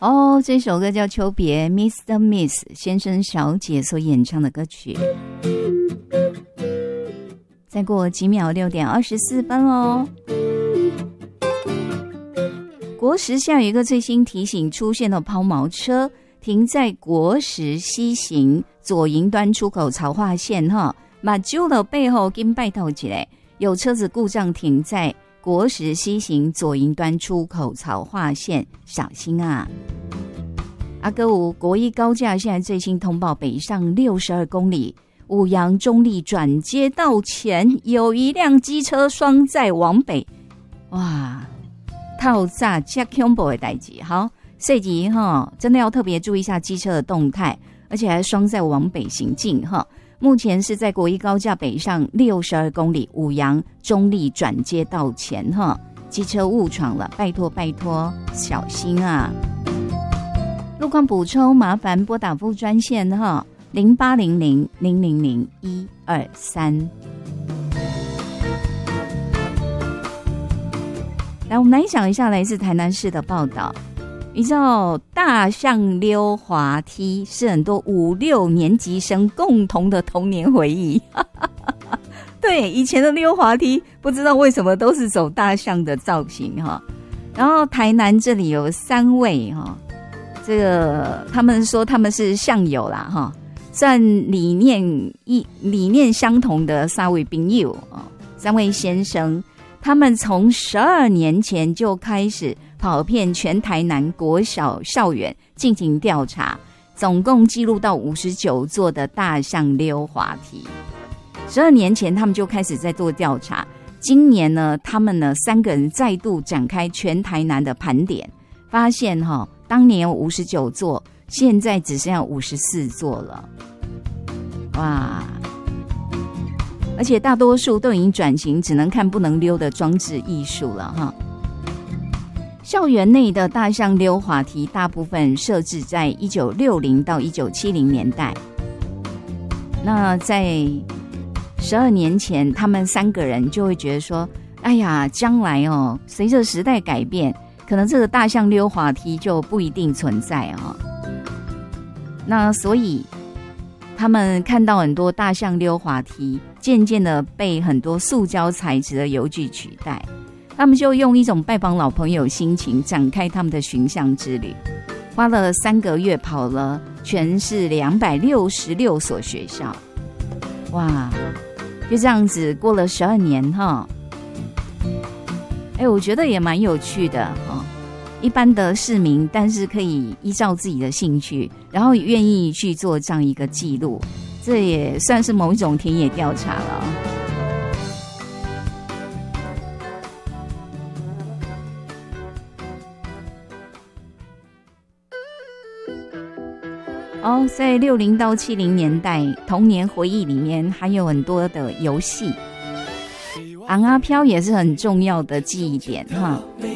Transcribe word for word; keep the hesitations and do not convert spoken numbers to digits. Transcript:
哦，这首歌叫《秋别》 ，Mister Miss 先生小姐所演唱的歌曲。再过几秒，六点二十四分哦。国时下有一个最新提醒，出现了抛锚车停在国时西行左营端出口槽化线哈，马揪了背后跟拜头起来，有车子故障停在国时西行左营端出口槽化线，小心啊！阿哥五国一高架现在最新通报，北上六十二公里，五杨中立转接道前有一辆机车双载往北，哇！套炸加恐怖的代志，好，这集哈真的要特别注意一下机车的动态，而且还双载往北行进哈。目前是在国一高架北上六十二公里，五杨中立转接道前哈，机车误闯了，拜托拜托，小心啊！路况补充，麻烦拨打副专线哈，零八零零零零零一二三。来，我们来想一下来自台南市的报道。你知道大象溜滑梯是很多五六年级生共同的童年回忆。对，以前的溜滑梯不知道为什么都是走大象的造型哈。然后台南这里有三位哈，这个他们说他们是象友啦哈，算理念一理念相同的三位朋友啊，三位先生。他们从十二年前就开始跑遍全台南国小校园进行调查，总共记录到五十九座的大象溜滑梯。十二年前他们就开始在做调查，今年呢，他们呢三个人再度展开全台南的盘点，发现哈、哦，当年有五十九座，现在只剩下五十四座了，哇！而且大多数都已经转型只能看不能溜的装置艺术了哈。校园内的大象溜滑梯大部分设置在一九六零到一九七零年代。那在十二年前，他们三个人就会觉得说，哎呀，将来哦，随着时代改变，可能这个大象溜滑梯就不一定存在哦。那所以他们看到很多大象溜滑梯渐渐的被很多塑胶材质的游具取代，他们就用一种拜访老朋友心情展开他们的寻象之旅，花了三个月跑了全市两百六十六所学校，哇，就这样子过了十二年哈，哎，我觉得也蛮有趣的哈。一般的市民，但是可以依照自己的兴趣，然后也愿意去做这样一个记录，这也算是某一种田野调查了。哦，在六零到七零年代童年回忆里面，还有很多的游戏，昂阿飘也是很重要的记忆点哈。